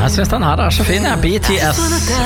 Jeg synes den her så fin, BTS.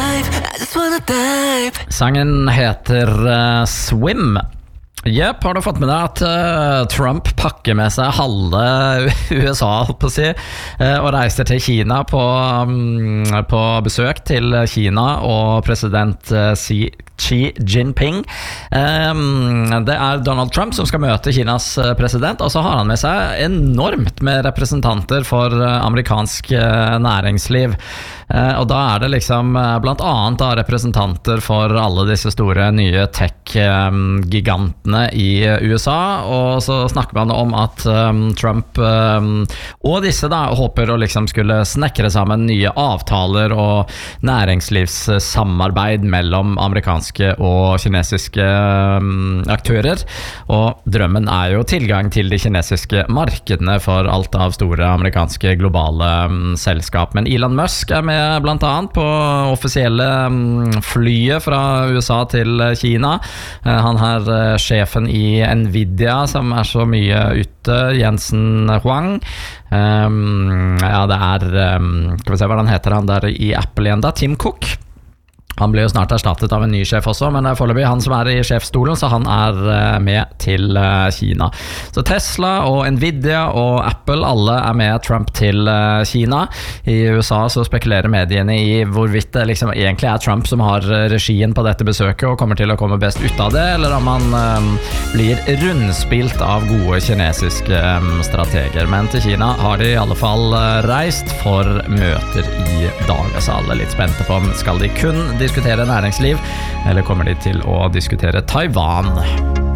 Sangen heter Swim. Jep, har du fått med deg at Trump pakker med seg halve USA, holdt på å si, og reiser til Kina på besøk til Kina og president Xi Jinping. Det Donald Trump som skal møte Kinas president, og så har han med seg enormt med representanter for amerikansk næringsliv. Og da det liksom blant annet da representanter for alle disse store nye tech-gigantene i USA, og så snakker man om at Trump og disse da håper å liksom skulle snekre sammen nye avtaler og næringslivssamarbeid mellom amerikanske og kinesiske aktører, og drømmen jo tilgang til de kinesiske markedene for alt av store amerikanske globale selskap. Men Elon Musk med blant annet på offisielle flyet fra USA til Kina. Han sjefen i Nvidia som så mye ute, Jensen Huang. Ja, det skal vi se hva han heter, han der i Apple igjen da, Tim Cook. Han blir jo snart erstattet av en ny sjef også, men foreløpig han som i sjefsstolen, så han med til Kina. Så Tesla og Nvidia og Apple, alle med Trump til Kina. I USA så spekulerer mediene i hvorvidt det liksom egentlig Trump som har regien på dette besøket og kommer til å komme best ut av det, eller om han blir rundspilt av gode kinesiske strateger. Men til Kina har de i alle fall reist for møter i dag. Altså alle litt spente på om skal de kun diskutere næringsliv, eller kommer de til å diskutere Taiwan?